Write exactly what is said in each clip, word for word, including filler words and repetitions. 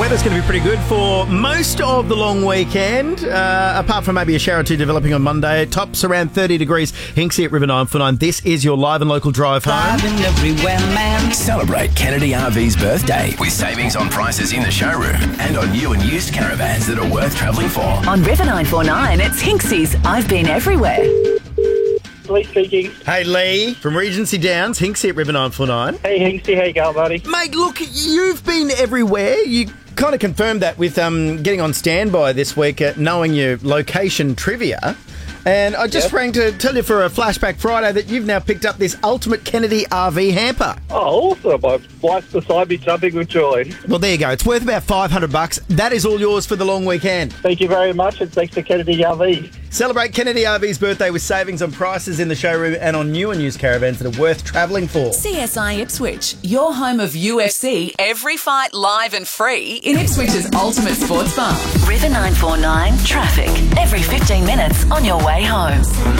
weather's going to be pretty good for most of the long weekend, uh, apart from maybe a shower or two developing on Monday. Tops around thirty degrees. Hinksy at River nine four nine. This is your live and local drive home. Everywhere, man. Celebrate Kennedy R V's birthday with savings on prices in the showroom and on new and used caravans that are worth travelling for. On River nine four nine, it's Hinksy's I've Been Everywhere. Lee speaking. Hey, Lee, from Regency Downs, Hinksy at River nine four nine. Hey, Hinksy, how you going, buddy? Mate, look, you've been everywhere. You kind of confirmed that with um, getting on standby this week, uh, knowing your location trivia. And I just Yep. rang to tell you for a Flashback Friday that you've now picked up this Ultimate Kennedy R V hamper. Oh, awesome. My wife's beside me jumping with joy. Well, there you go. It's worth about five hundred bucks. That is all yours for the long weekend. Thank you very much, and thanks to Kennedy R V. Celebrate Kennedy R V's birthday with savings on prices in the showroom and on new and used caravans that are worth travelling for. C S I Ipswich, your home of U F C, every fight live and free in Ipswich's ultimate sports bar. River nine four nine, traffic, every fifteen minutes on your way home.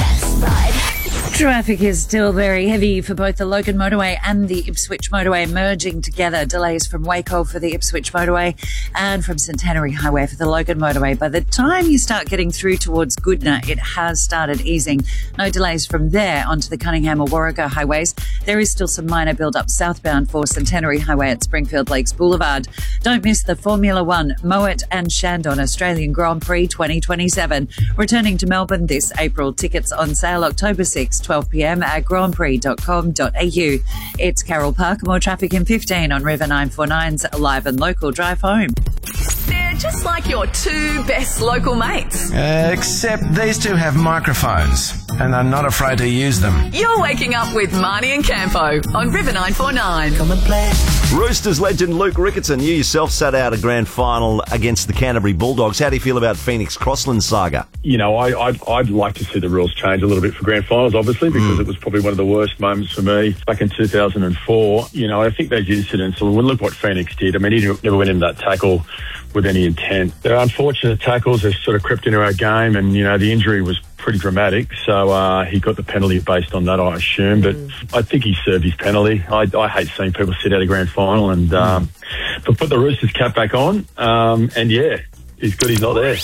Traffic is still very heavy for both the Logan Motorway and the Ipswich Motorway merging together. Delays from Wacol for the Ipswich Motorway and from Centenary Highway for the Logan Motorway. By the time you start getting through towards Goodna, it has started easing. No delays from there onto the Cunningham or Warragher highways. There is still some minor build-up southbound for Centenary Highway at Springfield Lakes Boulevard. Don't miss the Formula One Moet and Shandon Australian Grand Prix twenty twenty-seven. Returning to Melbourne this April. Tickets on sale October sixth, twelve p.m. at grand prix dot com dot a u. It's Carol Parker. More traffic in fifteen on River nine four nine's Live and Local Drive Home. They're just like your two best local mates. Uh, except these two have microphones, and I'm not afraid to use them. You're waking up with Marnie and Campo on River nine four nine. Come and play. Roosters legend Luke Ricketson, you yourself sat out a grand final against the Canterbury Bulldogs. How do you feel about Phoenix Crossland saga? You know, I, I'd, I'd like to see the rules change a little bit for grand finals, obviously, because mm. it was probably one of the worst moments for me back in two thousand four. You know, I think those incidents, well, look what Phoenix did. I mean, he never went into that tackle with any intent. They're unfortunate tackles. They've sort of crept into our game, and, you know, the injury was pretty dramatic, so uh, he got the penalty based on that, I assume, but mm. I think he served his penalty. I, I hate seeing people sit out a grand final, and um, mm. but put the Roosters cap back on, um, and yeah, he's good he's not there.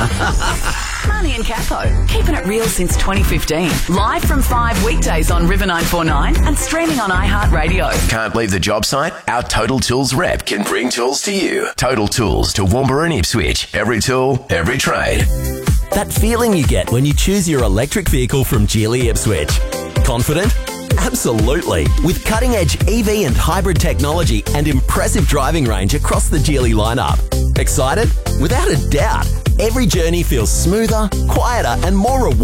Marnie and Capo, keeping it real since twenty fifteen. Live from five weekdays on River nine four nine and streaming on iHeartRadio. Can't leave the job site? Our Total Tools rep can bring tools to you. Total Tools to Woombra and Ipswich. Every tool, every trade. That feeling you get when you choose your electric vehicle from Geely Ipswich. Confident? Absolutely. With cutting-edge E V and hybrid technology and impressive driving range across the Geely lineup. Excited? Without a doubt. Every journey feels smoother, quieter and more rewarding.